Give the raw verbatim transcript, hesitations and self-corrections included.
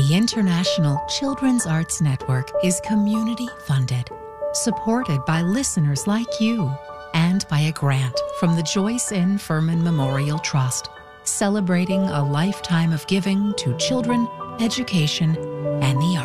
The International Children's Arts Network is community-funded, supported by listeners like you, and by a grant from the Joyce N. Furman Memorial Trust, celebrating a lifetime of giving to children, education, and the arts.